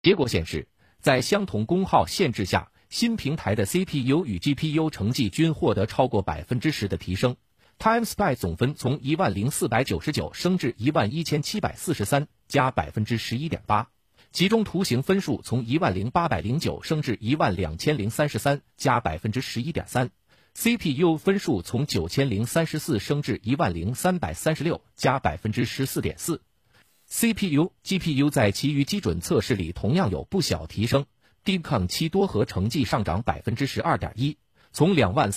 结果显示，在相同功耗限制下，新平台的 CPU 与 GPU 成绩均获得超过 10% 的提升。TimeSpy 总分从10499升至11743，加 11.8%。其中图形分数从10809升至12033，加 11.3%。CPU 分数从9034升至10336，加 14.4%。CPU、GPU 在其余基准测试里同样有不小提升。DeepCon 7多核成绩上涨 12.1%， 从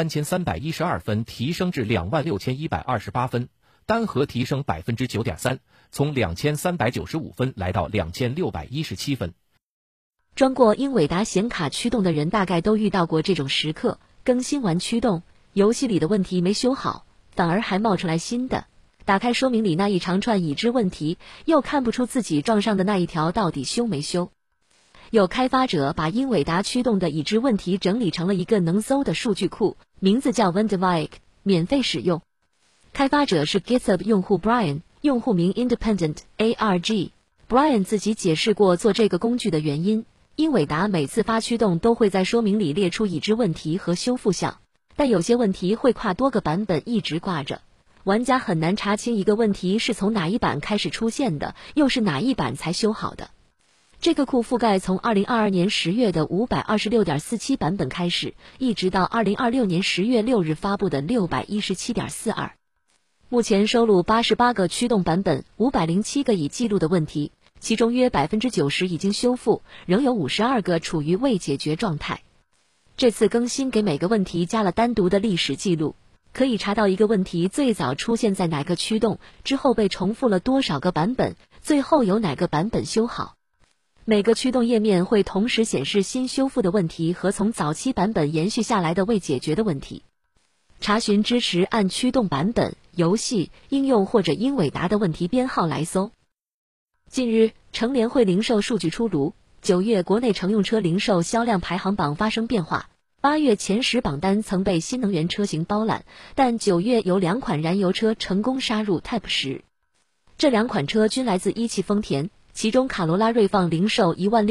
23312分提升至26128分，单核提升 9.3%， 从2395分来到2617分。 装过英伟达显卡驱动的人大概都遇到过这种时刻，更新完驱动，游戏里的问题没修好，反而还冒出来新的。打开说明里那一长串已知问题，又看不出自己撞上的那一条到底修没修。有开发者把英伟达驱动的已知问题整理成了一个能搜的数据库，名字叫 Vendevic， 免费使用。开发者是 GitHub 用户 Brian， 用户名 Independent ARG。Brian 自己解释过做这个工具的原因，英伟达每次发驱动都会在说明里列出已知问题和修复项，但有些问题会跨多个版本一直挂着，玩家很难查清一个问题是从哪一版开始出现的，又是哪一版才修好的。这个库覆盖从2022年10月的 526.47 版本开始，一直到2026年10月6日发布的 617.42。目前收录88个驱动版本，507个已记录的问题，其中约 90% 已经修复，仍有52个处于未解决状态。这次更新给每个问题加了单独的历史记录，可以查到一个问题最早出现在哪个驱动，之后被重复了多少个版本，最后有哪个版本修好。每个驱动页面会同时显示新修复的问题和从早期版本延续下来的未解决的问题。查询支持按驱动版本、游戏、应用或者英伟达的问题编号来搜。近日，乘联会零售数据出炉，9月国内乘用车零售销量排行榜发生变化。8月前10榜单曾被新能源车型包揽，但9月有2款燃油车成功杀入 Top 10。这2款车均来自一汽丰田，其中卡罗拉锐放零售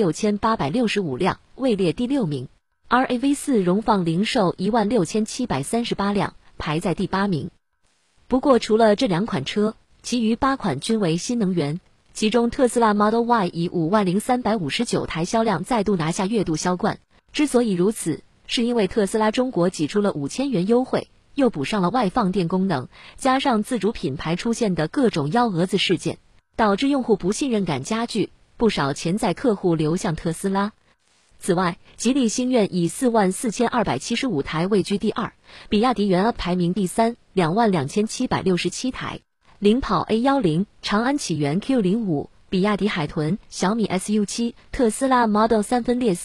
16865辆，位列第6名。RAV4 荣放零售16738辆，排在第8名。不过除了这2款车，其余8款均为新能源，其中特斯拉 Model Y 以50359台销量再度拿下月度销冠。之所以如此，是因为特斯拉中国挤出了5000元优惠，又补上了外放电功能，加上自主品牌出现的各种幺蛾子事件，导致用户不信任感加剧，不少潜在客户流向特斯拉。此外，吉利星愿以44275台位居第2，比亚迪元 UP 排名第3 ，22767台。领跑 A10、长安启源 Q05、比亚迪海豚、小米 SU7、特斯拉 Model 3分列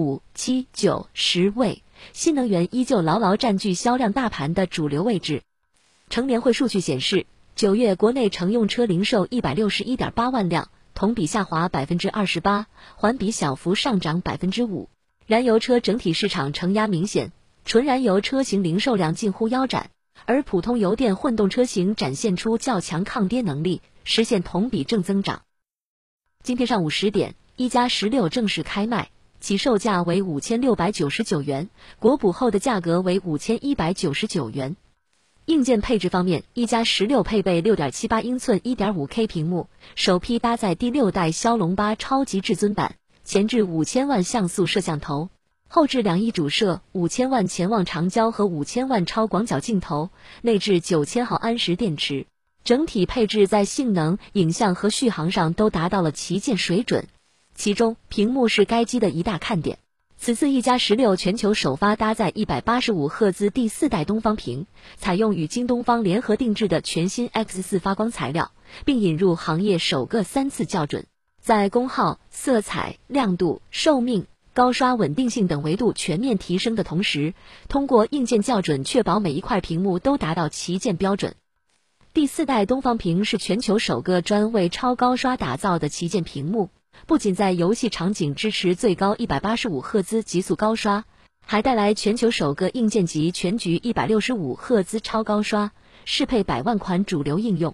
4、5、7、9、10位，新能源依旧牢牢占据销量大盘的主流位置。乘联会数据显示，9月国内乘用车零售161.8万辆，同比下滑 28%， 环比小幅上涨 5%。燃油车整体市场承压明显，纯燃油车型零售量近乎腰斩，而普通油电混动车型展现出较强抗跌能力，实现同比正增长。今天上午10点，一加16正式开卖，其售价为5699元，国补后的价格为5199元。硬件配置方面，一加16配备 6.78 英寸 1.5K 屏幕，首批搭载第6代骁龙8超级至尊版，前置5000万像素摄像头，后置2亿主摄、5000万潜望长焦和5000万超广角镜头，内置9000毫安时电池。整体配置在性能、影像和续航上都达到了旗舰水准，其中屏幕是该机的一大看点。此次一加16全球首发搭载185赫兹第4代东方屏，采用与京东方联合定制的全新 X4 发光材料，并引入行业首个3次校准，在功耗、色彩、亮度、寿命、高刷稳定性等维度全面提升的同时，通过硬件校准确保每一块屏幕都达到旗舰标准。第4代东方屏是全球首个专为超高刷打造的旗舰屏幕，不仅在游戏场景支持最高185赫兹极速高刷，还带来全球首个硬件级全局165赫兹超高刷，适配100万款主流应用。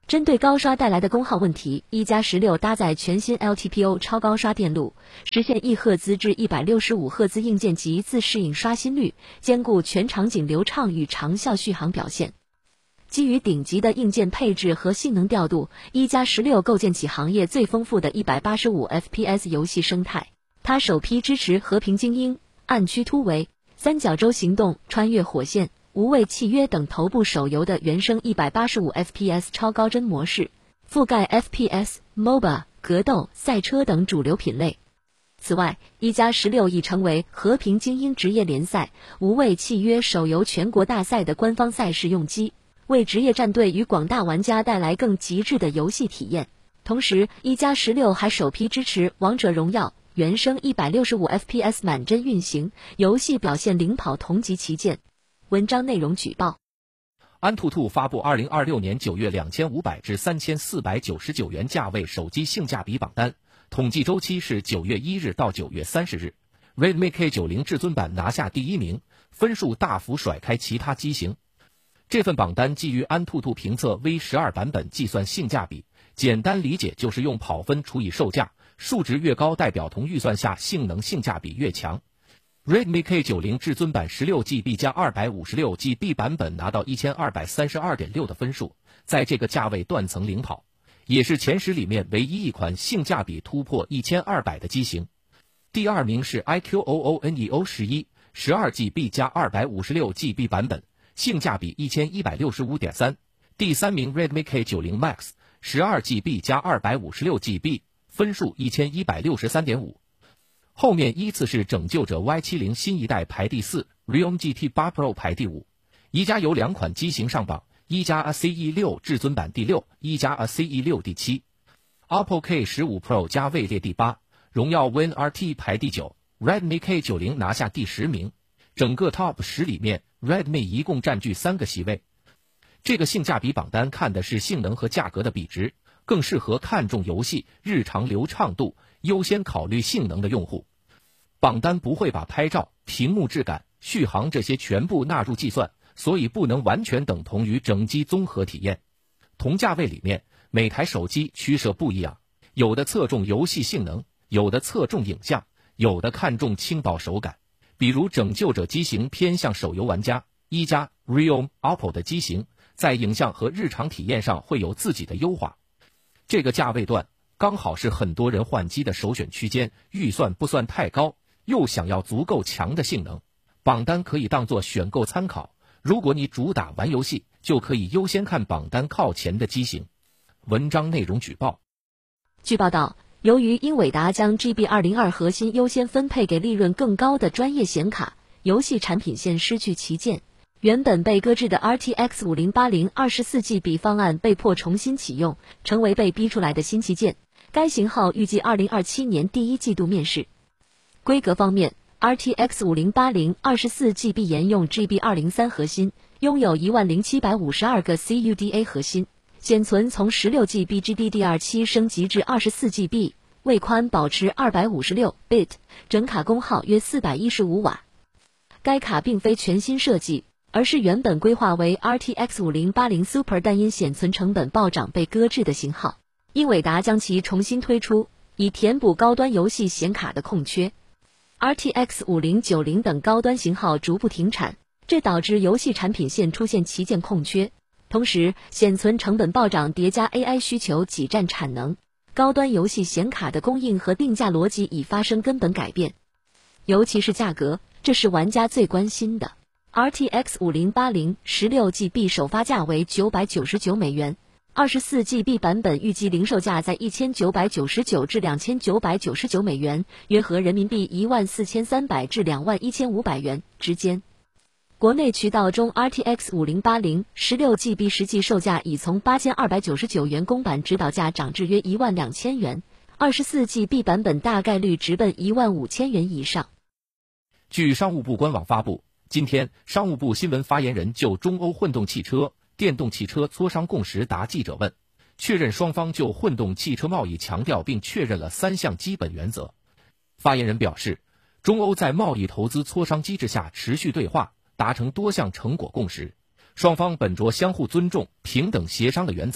针对高刷带来的功耗问题，一加16搭载全新 LTPO 超高刷电路，实现1赫兹至165赫兹硬件级自适应刷新率，兼顾全场景流畅与长效续航表现。基于顶级的硬件配置和性能调度，一加16构建起行业最丰富的185 FPS 游戏生态。它首批支持和平精英、暗区突围、三角洲行动、穿越火线、无畏契约等头部手游的原生185 FPS 超高帧模式，覆盖 FPS、MOBA、格斗、赛车等主流品类。此外，一加16已成为和平精英职业联赛、无畏契约手游全国大赛的官方赛事用机，为职业战队与广大玩家带来更极致的游戏体验。同时，一加16还首批支持王者荣耀原生165 FPS 满帧运行，游戏表现领跑同级旗舰。文章内容举报： 安兔兔发布2026年9月2500至3499元价位手机性价比榜单，统计周期是9月1日到9月30日。Redmi K90 至尊版拿下第1名，分数大幅甩开其他机型。这份榜单基于安兔兔评测 V12 版本计算性价比，简单理解就是用跑分除以售价，数值越高代表同预算下性能性价比越强。Redmi K90 至尊版 16GB 加 256GB 版本拿到 1232.6 的分数，在这个价位断层领跑，也是前10里面唯一一款性价比突破1200的机型。第2名是 iQOO Neo11 12GB 加 256GB 版本，性价比 1165.3。第3名 Redmi K90 Max 12GB 加 256GB， 分数 1163.5。后面依次是拯救者 Y70 新一代排第4， Realme GT8 Pro 排第5。一加有2款机型上榜，一加 CE6 至尊版第6，一加 CE6 第7。OPPO K15 Pro 加位列第8，荣耀 Win RT 排第9， Redmi K90 拿下第10名。整个 Top 10里面 Redmi 一共占据3个席位。这个性价比榜单看的是性能和价格的比值，更适合看重游戏日常流畅度，优先考虑性能的用户。榜单不会把拍照、屏幕质感、续航这些全部纳入计算，所以不能完全等同于整机综合体验。同价位里面，每台手机取舍不一样，有的侧重游戏性能，有的侧重影像，有的看重轻薄手感。比如拯救者机型偏向手游玩家，一加 Realme、OPPO 的机型在影像和日常体验上会有自己的优化。这个价位段刚好是很多人换机的首选区间，预算不算太高，又想要足够强的性能，榜单可以当作选购参考。如果你主打玩游戏，就可以优先看榜单靠前的机型。文章内容举报： 据报道，由于英伟达将 GB202 核心优先分配给利润更高的专业显卡，游戏产品线失去旗舰，原本被搁置的 RTX 5080 24GB 方案被迫重新启用，成为被逼出来的新旗舰。该型号预计2027年第1季度面世。规格方面， RTX 5080 24GB 沿用 GB203 核心，拥有10752个 CUDA 核心，显存从 16GB GDDR7 升级至 24GB， 位宽保持 256bit， 整卡功耗约415瓦。该卡并非全新设计，而是原本规划为 RTX 5080 Super 但因显存成本暴涨被搁置的型号。英伟达将其重新推出，以填补高端游戏显卡的空缺。RTX 5090等高端型号逐步停产，这导致游戏产品线出现旗舰空缺。同时，显存成本暴涨叠加 AI 需求挤占产能，高端游戏显卡的供应和定价逻辑已发生根本改变。尤其是价格，这是玩家最关心的。RTX 5080 16GB 首发价为999美元。24GB 版本预计零售价在1999至2999美元，约合人民币14300至21500元之间。国内渠道中 RTX 5080 16GB 实际售价已从8299元公版指导价涨至约12000元，24GB 版本大概率直奔15000元以上。 据商务部官网发布，今天商务部新闻发言人就中欧混动汽车、电动汽车磋商共识答记者问，确认双方就混动汽车贸易强调并确认了3项基本原则。发言人表示，中欧在贸易投资磋商机制下持续对话，达成多项成果共识，双方本着相互尊重、平等协商的原则，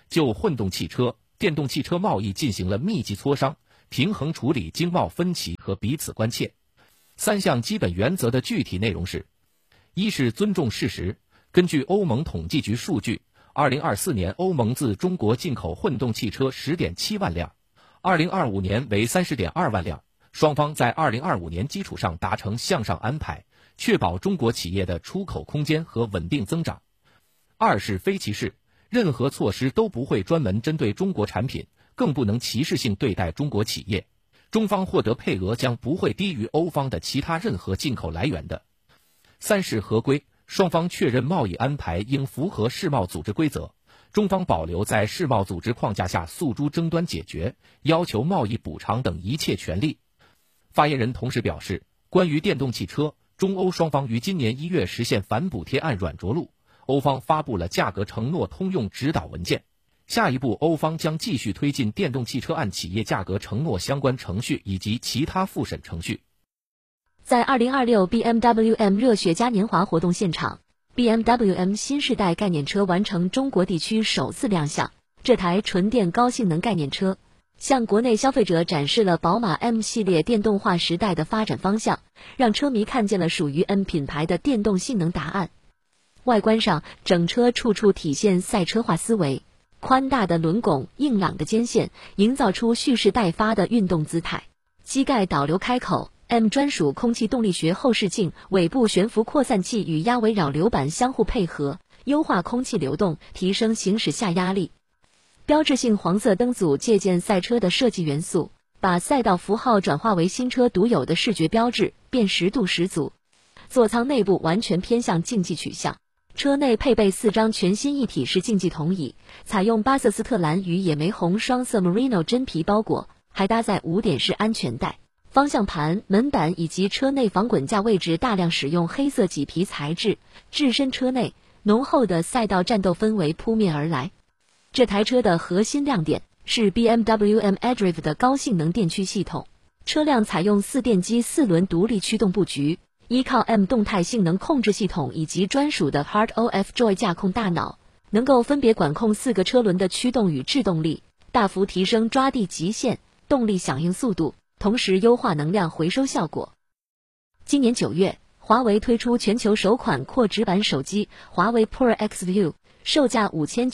就混动汽车、电动汽车贸易进行了密集磋商，平衡处理经贸分歧和彼此关切。3项基本原则的具体内容是：一是尊重事实。根据欧盟统计局数据，2024年欧盟自中国进口混动汽车 10.7 万辆，2025年为 30.2 万辆。双方在2025年基础上达成向上安排，确保中国企业的出口空间和稳定增长。二是非歧视，任何措施都不会专门针对中国产品，更不能歧视性对待中国企业。中方获得配额将不会低于欧方的其他任何进口来源的。三是合规，双方确认贸易安排应符合世贸组织规则，中方保留在世贸组织框架下诉诸争端解决、要求贸易补偿等一切权利。发言人同时表示，关于电动汽车，中欧双方于今年1月实现反补贴案软着陆，欧方发布了价格承诺通用指导文件。下一步，欧方将继续推进电动汽车案企业价格承诺相关程序以及其他复审程序。 在2026 BMW M 热血嘉年华活动现场， BMW M 新世代概念车完成中国地区首次亮相。这台纯电高性能概念车向国内消费者展示了宝马 M 系列电动化时代的发展方向，让车迷看见了属于 M 品牌的电动性能答案。外观上，整车处处体现赛车化思维，宽大的轮拱、硬朗的肩线，营造出蓄势待发的运动姿态。机盖导流开口， M 专属空气动力学后视镜，尾部悬浮扩散器与压尾扰流板相互配合，优化空气流动，提升行驶下压力。标志性黄色灯组借鉴赛车的设计元素，把赛道符号转化为新车独有的视觉标志，辨识度十足。座舱内部完全偏向竞技取向，车内配备4张全新一体式竞技筒椅，采用巴瑟斯特蓝与野莓红双色 Merino 真皮包裹，还搭载5点式安全带。方向盘、门板以及车内防滚架位置大量使用黑色麂皮材质，置身车内，浓厚的赛道战斗氛围扑面而来。这台车的核心亮点是 BMW M iDrive 的高性能电驱系统，车辆采用4电机4轮独立驱动布局，依靠 M 动态性能控制系统以及专属的 HeartOF Joy 驾控大脑，能够分别管控4个车轮的驱动与制动力，大幅提升抓地极限、动力响应速度，同时优化能量回收效果。今年9月，华为推出全球首款扩直板手机华为 Pro X View，售价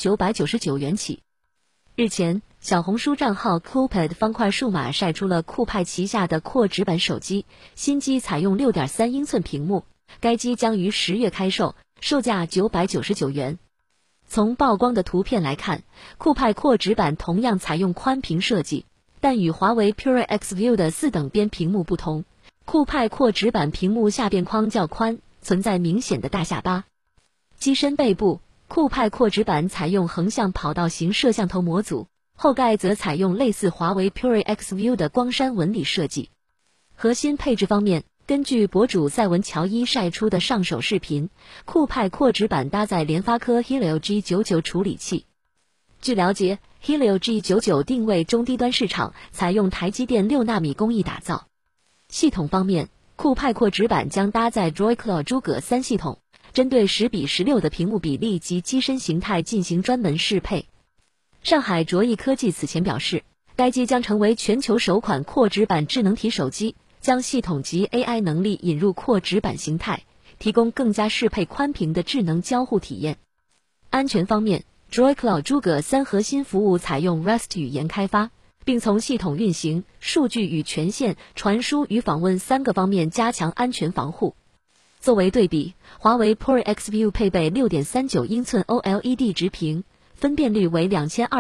5999元起。日前，小红书账号 Coolpad 方块数码晒出了酷派旗下的扩直板手机，新机采用 6.3 英寸屏幕，该机将于10月开售，售价999元。从曝光的图片来看，酷派扩直板同样采用宽屏设计，但与华为 Pure X View 的4等边屏幕不同，酷派扩直板屏幕下边框较宽，存在明显的大下巴。机身背部，酷派扩直板采用横向跑道型摄像头模组，后盖则采用类似华为 Pure X View 的光栅纹理设计。核心配置方面，根据博主赛文乔伊晒出的上手视频，酷派扩直板搭载联发科 Helio G99 处理器。据了解， Helio G99 定位中低端市场，采用台积电6纳米工艺打造。系统方面，酷派扩直板将搭载 Droid诸葛3系统，针对10:16的屏幕比例及机身形态进行专门适配。上海卓翼科技此前表示，该机将成为全球首款扩直板智能体手机，将系统及 AI 能力引入扩直板形态，提供更加适配宽屏的智能交互体验。安全方面， Droid 诸葛3核心服务采用 Rust 语言开发，并从系统运行、数据与权限、传输与访问3个方面加强安全防护。作为对比，华为 Pro X View 配备 6.39 英寸 OLED 直屏，分辨率为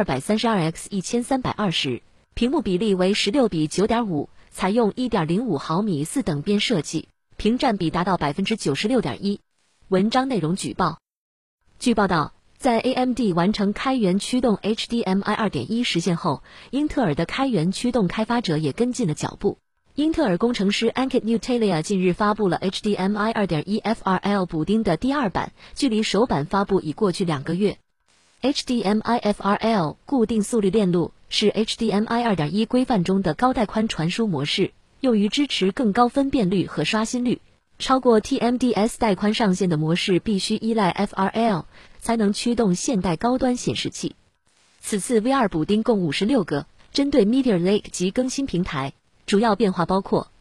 2232x1320， 屏幕比例为 16:9.5， 采用 1.05 毫米4等边设计，屏占比达到 96.1%。 文章内容举报。据报道，在 AMD 完成开源驱动 HDMI 2.1 实现后，英特尔的开源驱动开发者也跟进了脚步。英特尔工程师 Ankit Nutalia 近日发布了 HDMI 2.1 FRL 补丁的第2版，距离首版发布已过去2个月。HDMI FRL 固定速率链路是 HDMI 2.1 规范中的高带宽传输模式，用于支持更高分辨率和刷新率。超过 TMDS 带宽上限的模式必须依赖 FRL 才能驱动现代高端显示器。 此次 V2 补丁共56个，针对 Meteor Lake 及更新平台，主要变化包括